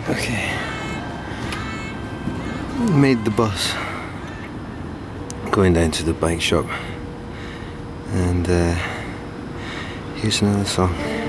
Okay. Made the bus. Going down to the bike shop. And here's another song.